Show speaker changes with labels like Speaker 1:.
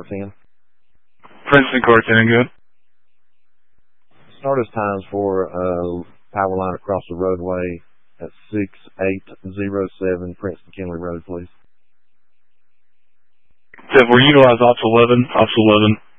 Speaker 1: car 10.
Speaker 2: Princeton car 10, good.
Speaker 1: Start us times for power line across the roadway at 6807 Princeton Kinley Road, please.
Speaker 2: So we're utilized Ops 11,